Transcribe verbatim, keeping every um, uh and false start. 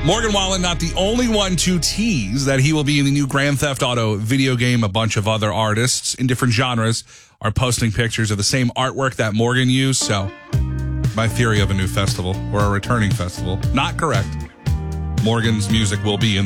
Morgan Wallen, not the only one to tease that he will be in the new Grand Theft Auto video game. A bunch of other artists in different genres are posting pictures of the same artwork that Morgan used. So my theory of a new festival or a returning festival, not correct. Morgan's music will be in the